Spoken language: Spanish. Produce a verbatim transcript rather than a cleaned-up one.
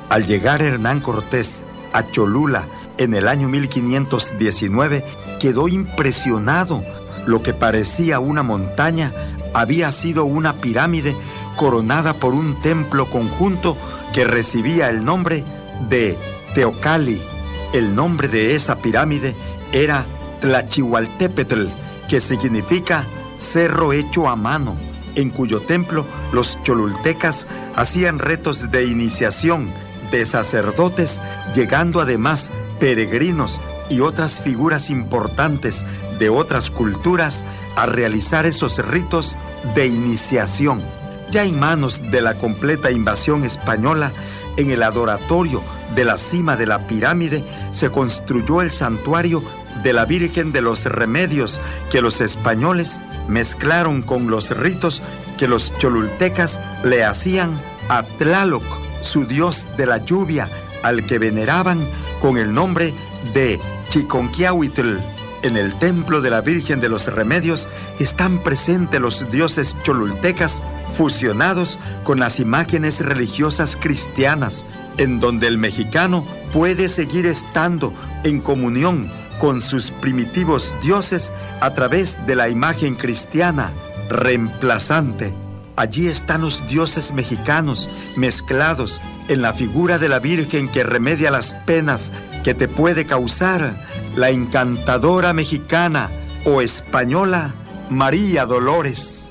Al llegar Hernán Cortés a Cholula en el año mil quinientos diecinueve, quedó impresionado. Lo que parecía una montaña había sido una pirámide coronada por un templo conjunto que recibía el nombre de Teocalli. El nombre de esa pirámide era Tlachihualtépetl, que significa cerro hecho a mano, en cuyo templo los cholultecas hacían retos de iniciación de sacerdotes, llegando además peregrinos y otras figuras importantes de otras culturas a realizar esos ritos de iniciación. Ya en manos de la completa invasión española, en el adoratorio de la cima de la pirámide se construyó el santuario de la Virgen de los Remedios, que los españoles mezclaron con los ritos que los cholultecas le hacían a Tlaloc, su dios de la lluvia, al que veneraban con el nombre de Chiconquiahuitl. En el templo de la Virgen de los Remedios están presentes los dioses cholultecas fusionados con las imágenes religiosas cristianas, en donde el mexicano puede seguir estando en comunión con sus primitivos dioses a través de la imagen cristiana reemplazante. Allí están los dioses mexicanos mezclados en la figura de la Virgen que remedia las penas que te puede causar la encantadora mexicana o española María Dolores.